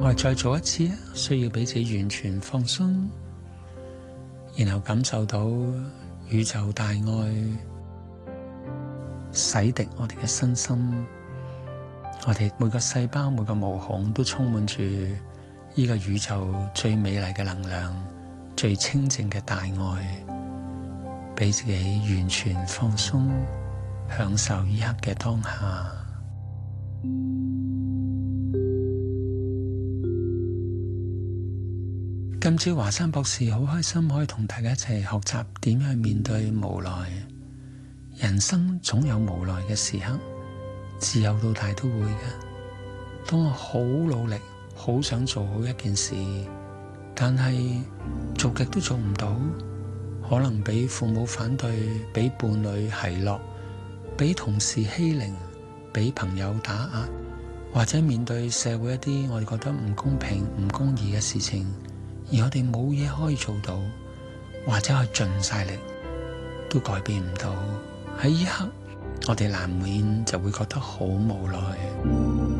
我哋再做一次啊，需要俾自己完全放鬆，然後感受到宇宙大愛洗滌我哋嘅身心，我哋每個細胞每個毛孔都充滿住呢個宇宙最美麗嘅能量，最清淨嘅大愛，俾自己完全放鬆，享受呢刻嘅當下。今朝華山博士好開心可以同大家一齊學習點樣去面對無奈。人生總有無奈嘅時刻，自幼到大都會嘅。當我好努力，好想做好一件事，但係做極都做唔到，可能俾父母反對，俾伴侶奚落，俾同事欺凌，俾朋友打壓，或者面對社會一啲我哋覺得唔公平、唔公義嘅事情，而我哋冇嘢可以做到，或者係盡晒力都改變唔到。喺呢刻，我哋難免就會覺得好無奈。